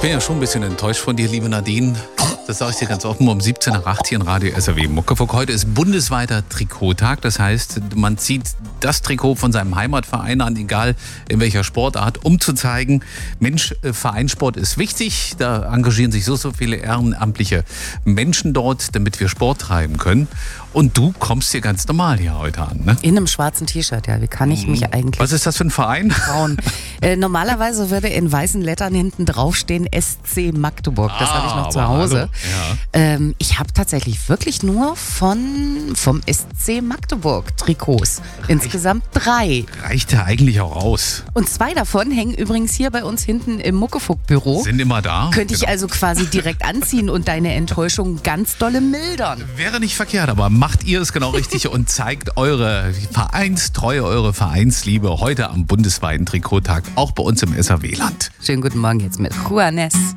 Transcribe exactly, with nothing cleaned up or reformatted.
bin ja schon ein bisschen enttäuscht von dir, liebe Nadine. Das sage ich dir ganz offen, um siebzehn nach acht hier in Radio S R W Muckefuck. Heute ist bundesweiter Trikottag. Das heißt, man zieht das Trikot von seinem Heimatverein an, egal in welcher Sportart, um zu zeigen, Mensch, Vereinssport ist wichtig. Da engagieren sich so, so viele ehrenamtliche Menschen dort, damit wir Sport treiben können. Und du kommst hier ganz normal hier heute an, ne? In einem schwarzen T-Shirt, ja. Wie kann ich mich eigentlich... Was ist das für ein Verein? Trauen? äh, normalerweise würde in weißen Lettern hinten draufstehen S C Magdeburg. Das ah, habe ich noch zu Hause. Ja. Ähm, ich habe tatsächlich wirklich nur von vom S C Magdeburg Trikots. Reicht, Insgesamt drei. Reicht ja eigentlich auch aus. Und zwei davon hängen übrigens hier bei uns hinten im Muckefuck-Büro. Sind immer da. Könnte genau. ich also quasi direkt anziehen und deine Enttäuschung ganz dolle mildern. Wäre nicht verkehrt, aber macht ihr es genau richtig und zeigt eure Vereinstreue, eure Vereinsliebe heute am bundesweiten Trikottag, auch bei uns im S R W-Land. Schönen guten Morgen jetzt mit Juanes.